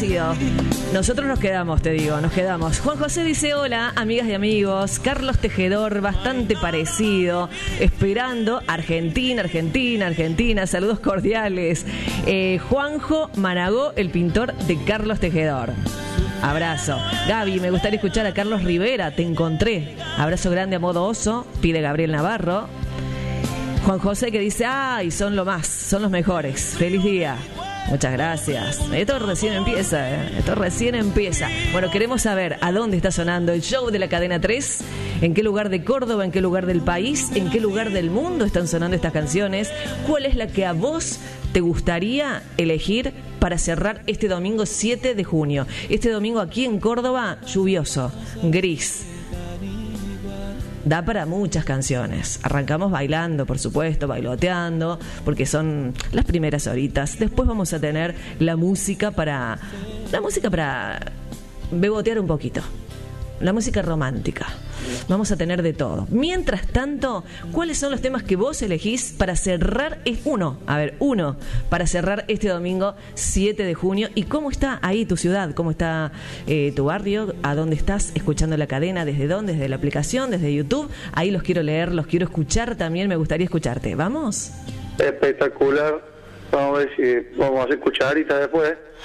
parecido. Nosotros nos quedamos, te digo, nos quedamos. Juan José dice, hola, amigas y amigos. Carlos Tejedor, bastante parecido. Esperando, Argentina. Saludos cordiales. Juanjo Managó, el pintor de Carlos Tejedor. Abrazo. Gaby, me gustaría escuchar a Carlos Rivera, te encontré. Abrazo grande a modo oso, pide Gabriel Navarro. Juan José que dice, ay, son lo más, son los mejores. Feliz día. Muchas gracias. Esto recién empieza, Esto recién empieza. Bueno, queremos saber a dónde está sonando el show de la Cadena 3, en qué lugar de Córdoba, en qué lugar del país, en qué lugar del mundo están sonando estas canciones, cuál es la que a vos te gustaría elegir para cerrar este domingo 7 de junio. Este domingo aquí en Córdoba, lluvioso, gris. Da para muchas canciones. Arrancamos bailando, por supuesto, bailoteando, porque son las primeras horitas. Después vamos a tener la música para bebotear un poquito. La música romántica. Vamos a tener de todo. Mientras tanto, ¿cuáles son los temas que vos elegís para cerrar? Uno, para cerrar este domingo 7 de junio. ¿Y cómo está ahí tu ciudad? ¿Cómo está tu barrio? ¿A dónde estás escuchando la cadena? ¿Desde dónde? ¿Desde la aplicación? ¿Desde YouTube? Ahí los quiero leer, los quiero escuchar también. Me gustaría escucharte. ¿Vamos? Espectacular. Vamos a ver si vamos a hacer cucharitas después.